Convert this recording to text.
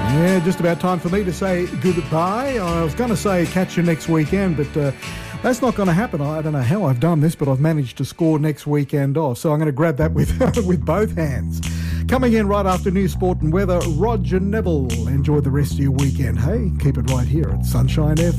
Yeah, just about time for me to say goodbye. I was going to say catch you next weekend, but that's not going to happen. I don't know how I've done this, but I've managed to score next weekend off, so I'm going to grab that with with both hands. Coming in right after news, sport and weather, Roger Neville. Enjoy the rest of your weekend. Hey, keep it right here at Sunshine FM.